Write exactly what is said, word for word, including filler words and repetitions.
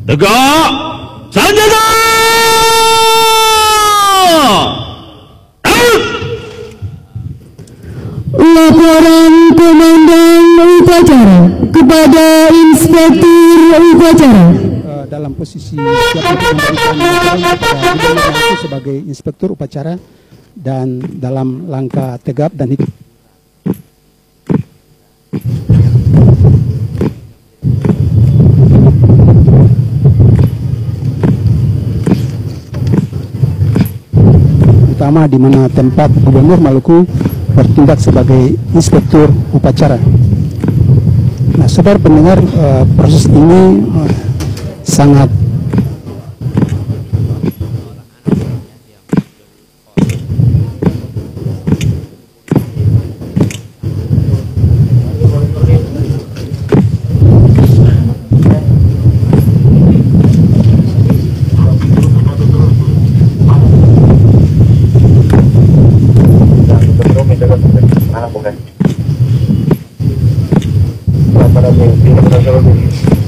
Tegak, senjata! Out! Laporan Komandan Upacara kepada Inspektur Upacara. Uh, dalam posisi siap untuk memberikan laporan kepada Bidang Aku sebagai Inspektur Upacara dan dalam langkah tegap dan hidup. Utama di mana tempat Gubernur Maluku bertindak sebagai Inspektur Upacara. Nah, saudara pendengar, uh, proses ini uh, sangat para